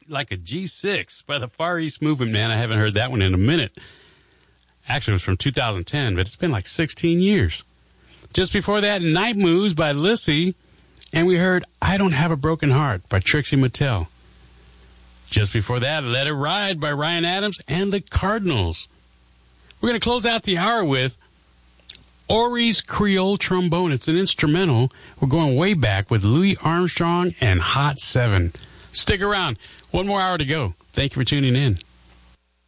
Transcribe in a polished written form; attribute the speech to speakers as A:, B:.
A: like a G6 by the Far East Movement, man. I haven't heard that one in a minute. Actually, it was from 2010, but it's been like 16 years. Just before that, Night Moves by Lissy. And we heard I Don't Have a Broken Heart by Trixie Mattel. Just before that, Let It Ride by Ryan Adams and the Cardinals. We're going to close out the hour with Ori's Creole Trombone. It's an instrumental. We're going way back with Louis Armstrong and Hot 7. Stick around. One more hour to go. Thank you for tuning in.